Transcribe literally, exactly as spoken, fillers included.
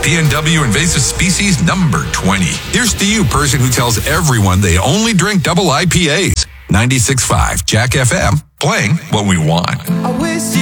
P N W invasive species number twenty. Here's to you, person who tells everyone they only drink double I P As. ninety-six point five Jack F M, playing what we want. I wish you